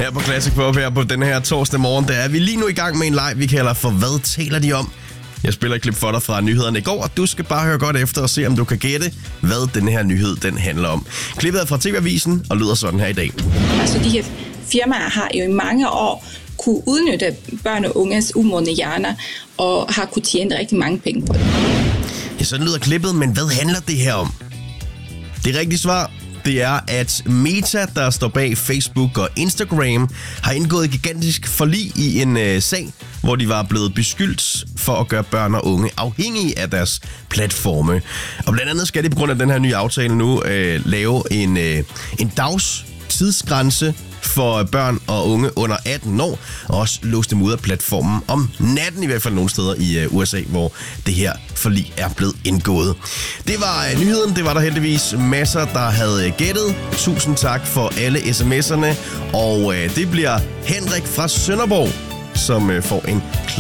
Her på Classic Pop her på den her torsdag morgen, der er vi lige nu i gang med en leg, vi kalder for Hvad taler de om? Jeg spiller et klip for dig fra nyhederne i går, og du skal bare høre godt efter og se, om du kan gætte, hvad den her nyhed den handler om. Klippet er fra TV-avisen og lyder sådan her i dag. Altså de her firmaer har jo i mange år kunne udnytte børn og unges umodne hjerner og har kunne tjene rigtig mange penge på det. Ja, sådan lyder klippet, men hvad handler det her om? Det rigtige svar, det er, at Meta, der står bag Facebook og Instagram, har indgået et gigantisk forlig i en sag, hvor de var blevet beskyldt for at gøre børn og unge afhængige af deres platforme. Og blandt andet skal de på grund af den her nye aftale nu lave en dags tidsgrænse for børn og unge under 18 år, og også låse dem ud af platformen om natten, i hvert fald nogle steder i USA, hvor det her forlig er blevet indgået. Det var nyheden, det var der heldigvis masser, der havde gættet. Tusind tak for alle sms'erne, og det bliver Henrik fra Sønderborg, som får en